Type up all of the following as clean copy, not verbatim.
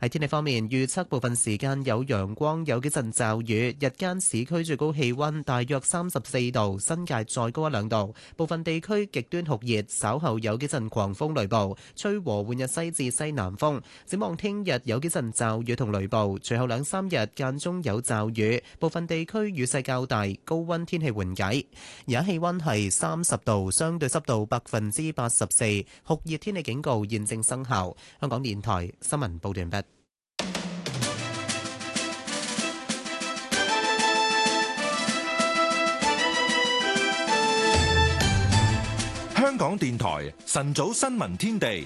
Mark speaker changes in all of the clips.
Speaker 1: 喺天氣方面，預測部分時間有陽光，有幾陣驟雨。日間市區最高氣溫大約34度，新界再高1-2度。部分地區極端酷熱，稍後有幾陣狂風雷暴，吹和緩日西至西南風。展望聽日有幾陣驟雨同雷暴，隨後2-3日間中有驟雨，部分地區雨勢較大，高溫天氣緩解。而家氣溫係30度，相對濕度84%，酷熱天氣警告現正生效。香港電台新聞報道完畢。
Speaker 2: 香港電台晨早新聞天地，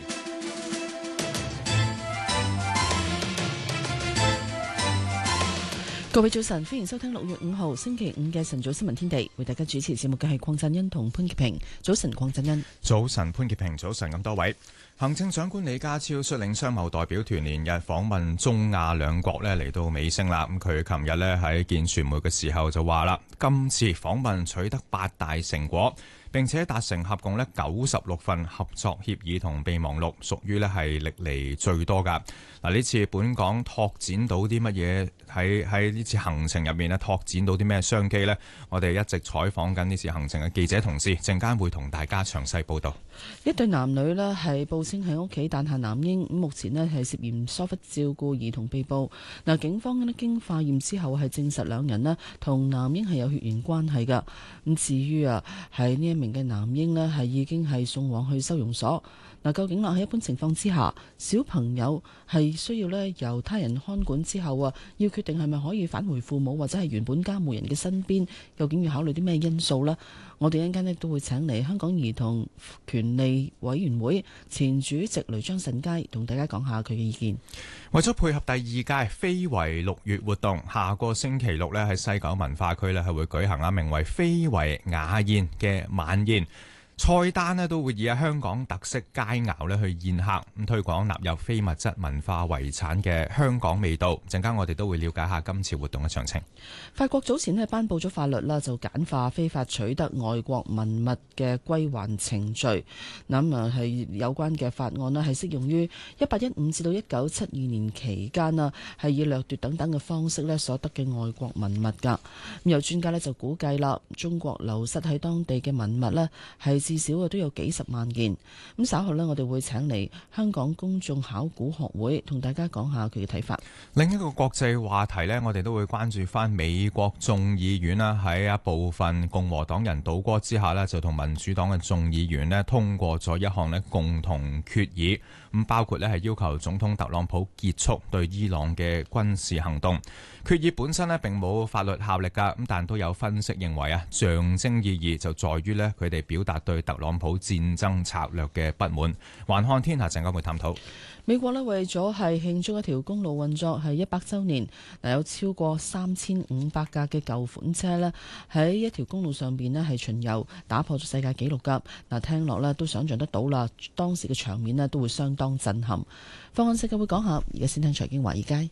Speaker 3: 各位早晨，歡迎收聽6月5號星期五嘅晨早新聞天地。為大家主持節目嘅係鄺振恩同潘潔平。早晨，鄺振恩。
Speaker 4: 早晨，潘潔平。早晨，咁多位。行政長官李家超率領商貿代表團連日訪問中亞兩國嚟到尾聲啦。咁佢琴日喺見傳媒嘅時候就話啦，今次訪問取得8大成果，並且達成合共96份合作協議同備忘錄，屬於係歷嚟最多噶。嗱，呢次本港拓展到啲乜嘢？喺呢次行程入面拓展到啲咩商機呢？我哋一直採訪緊呢次行程嘅記者同事，陣間會同大家詳細報道。
Speaker 3: 一對男女係報稱喺屋企誕下男嬰，目前係涉嫌疏忽照顧兒童被捕。警方經化驗之後係證實兩人同男嬰係有血緣關係噶。咁至於係呢一名嘅男嬰係已經係送往去收容所。究竟喺一般情況之下，小朋友係需要由他人看管之後要決定係咪可以返回父母或者係原本監護人嘅身邊，究竟要考慮啲咩因素呢？我哋一陣間都會請嚟香港兒童權利委員會前主席雷張慎佳同大家講下佢嘅意見。
Speaker 4: 為咗配合第2屆非遺6月活動，下個星期六喺西九文化區係會舉行名為非遺雅宴嘅晚宴。菜單都會以香港特色佳肴去宴客，咁推廣納入非物質文化遺產嘅香港味道。陣間我哋都會了解下今次活動嘅詳情。
Speaker 3: 法國早前頒布咗法律啦，就簡化非法取得外國文物嘅歸還程序。咁係有關嘅法案係適用於1815至到1972年期間係以掠奪等等嘅方式所得嘅外國文物㗎。咁有專家就估計啦，中國流失喺當地嘅文物係至少都有幾十萬件。咁稍後我哋會請嚟香港公眾考古學會同大家講下佢嘅睇法。
Speaker 4: 另一個國際話題我哋都會關注翻美國眾議院喺一部分共和黨人倒戈之下就同民主黨嘅眾議員通過咗一項共同決議，咁包括係要求總統特朗普結束對伊朗嘅軍事行動。決議本身並冇法律效力㗎，咁但都有分析認為象徵意義就在於佢哋表達對特朗普戰爭策略嘅不滿。環看天下陣間會探討。
Speaker 3: 美國為咗係慶祝一條公路運作係100週年，有超過3500架嘅舊款車喺一條公路上邊係巡遊，打破咗世界紀錄㗎。聽落都想象得到啦，當時嘅場面都會相當震撼。放眼世界會講下，而家先聽財經華爾街。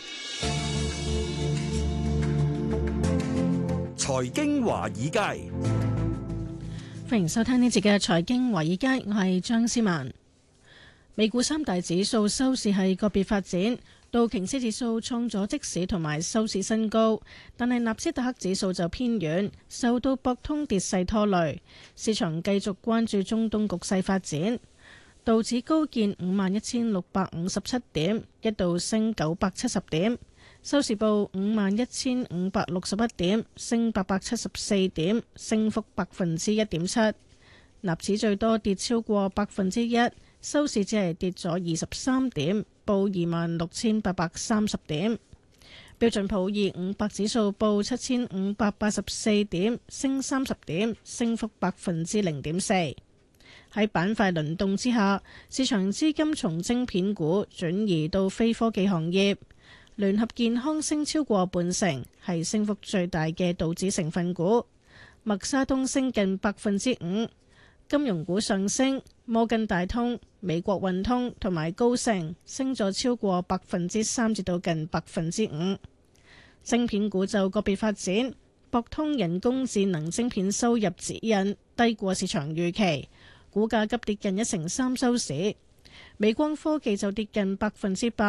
Speaker 2: 財經華爾街，
Speaker 5: 歡迎收聽呢節嘅財經華爾街，我係張思文。美股三大指數收市係個別發展，道瓊斯指數創咗即市同埋收市新高，但係納斯達克指數就偏軟，受到博通跌勢拖累。市場繼續關注中東局勢發展，道指高見51,657點，一度升970點。收市報51,561點，升874點，升幅1.7%。納指最多跌超過1%，收市只係跌咗23點，報26,830點。標準普爾500指數報7,584點，升30點，升幅0.4%。喺板塊輪動之下，市場資金從晶片股轉移到非科技行業。聯合健康升超過半成，係升幅最大嘅道指成分股。默沙東升近5%，金融股上升，摩根大通、美國運通同埋高盛升咗超過3%至到近5%。晶片股就個別發展，博通人工智能晶片收入指引低過市場預期，股價急跌近1成3收市。美光科技就跌近8%。